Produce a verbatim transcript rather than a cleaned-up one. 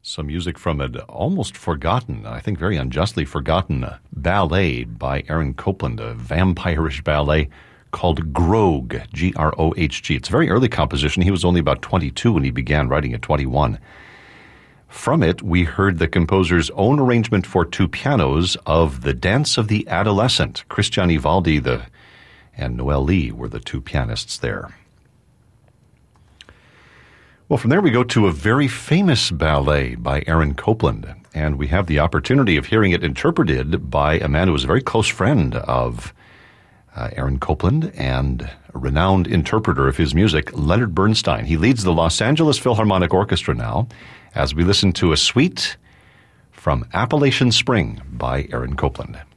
Some music from an almost forgotten, I think very unjustly forgotten, uh, ballet by Aaron Copland, a vampire-ish ballet called Grogue, G R O H G. It's a very early composition. He was only about twenty-two when he began writing at twenty-one. From it, we heard the composer's own arrangement for two pianos of The Dance of the Adolescent. Christian Ivaldi the, and Noel Lee were the two pianists there. Well, from there we go to a very famous ballet by Aaron Copland, and we have the opportunity of hearing it interpreted by a man who was a very close friend of uh, Aaron Copland and a renowned interpreter of his music, Leonard Bernstein. He leads the Los Angeles Philharmonic Orchestra now as we listen to a suite from Appalachian Spring by Aaron Copland.